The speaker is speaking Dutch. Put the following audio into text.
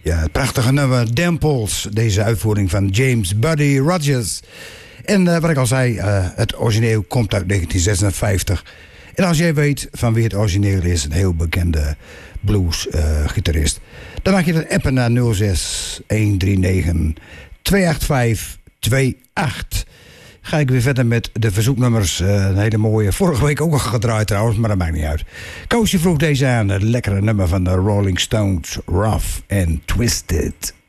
Ja, het prachtige nummer Dimples. Deze uitvoering van James Buddy Rogers. En wat ik al zei, het origineel komt uit 1956. En als jij weet van wie het origineel is, een heel bekende blues-gitarist, dan mag je dat appen naar 06 139 285 28. Ga ik weer verder met de verzoeknummers. Een hele mooie. Vorige week ook al gedraaid trouwens, maar dat maakt niet uit. Koosje vroeg deze aan. Het lekkere nummer van de Rolling Stones. Rough and Twisted.